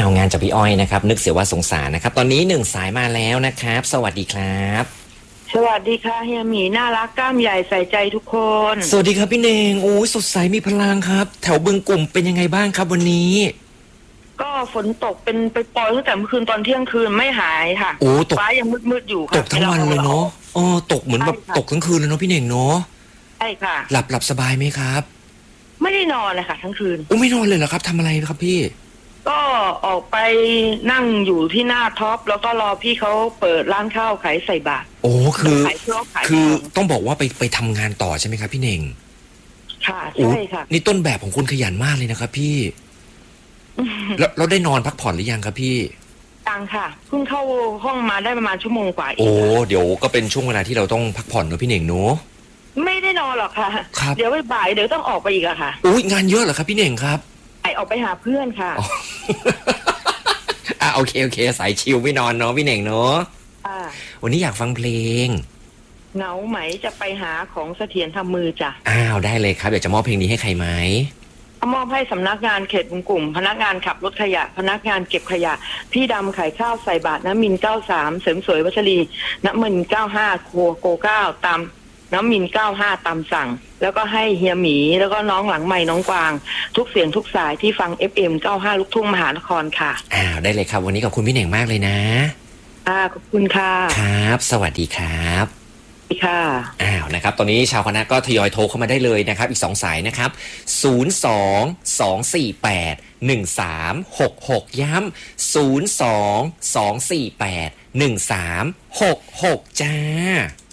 งานจากพี่อ้อยนะครับนึกเสียว่าสงสารนะครับตอนนี้1สายมาแล้วนะครับสวัสดีครับสวัสดีค่ะเฮียหมีน่ารักกล้ามใหญ่ใส่ใจทุกคนสวัสดีครับพี่เนงโอ้ยสดใสมีพลังครับแถวบึงกลุ่มเป็นยังไงบ้างครับวันนี้ก็ฝนตกเป็นไปปล่อยตั้งแต่เมื่อคืนตอนเที่ยงคืนไม่หายค่ะโอ้ตกฟ้ายังมืดอยู่ค่ะตกทั้งวันเลยเนาะตกเหมือนแบบตกทั้งคืนเลยเนาะพี่เนงเนาะใช่ค่ะหลับสบายไหมครับไม่ได้นอนเลยค่ะทั้งคืนโอ้ไม่นอนเลยเหรอครับทำอะไรครับพี่ก็ออกไปนั่งอยู่ที่หน้าท็อปแล้วก็รอพี่เขาเปิดร้านข้าวขายใส่บาตรโอ้คืออต้องบอกว่าไปทำงานต่อใช่ไหมครับพี่เน่งค่ะใช่ค่ะนี่ต้นแบบของคุณขยันมากเลยนะครับพี่แล้วได้นอนพักผ่อนหรือยังครับพี่ยังค่ะเพิ่งเข้าห้องมาได้ประมาณชั่วโมงกว่าโอ้เดี๋ยวก็เป็นช่วงเวลาที่เราต้องพักผ่อนเนอะพี่เน่งเนอะไม่ได้นอนหรอกค่ะครับเดี๋ยวบ่ายเดี๋ยวต้องออกไปอีกอะค่ะอุ้ยงานเยอะเหรอครับพี่เน่งครับออกไปหาเพื่อนค่ะโอเคสายชิลไม่นอนเนาะพี่เน่งเนาะวันนี้อยากฟังเพลงเหงาไหมจะไปหาของเสถียรทำมือจ้ะได้เลยครับเดี๋ยวจะมอบเพลงนี้ให้ใครไหมมอบให้สำนักงานเขตบึงกลุ่มพนักงานขับรถขยะพนักงานเก็บขยะพี่ดำขายข้าวใส่บาตรน้ำมิน93เสริมสวยวัชรีน้ำมิน95โก9ตามน้ำมิน95ตามสั่งแล้วก็ให้เฮียหมีแล้วก็น้องหลังใหม่น้องกวางทุกเสียงทุกสายที่ฟัง FM 95ลูกทุ่งมหานครค่ะได้เลยครับวันนี้ขอบคุณพี่เน่งมากเลยนะขอบคุณค่ะครับสวัสดีครับค่ะนะครับตอนนี้ชาวคณะก็ทยอยโทรเข้ามาได้เลยนะครับอีก2สายนะครับ02-248-1366ย้ำ02-248-1366จ้า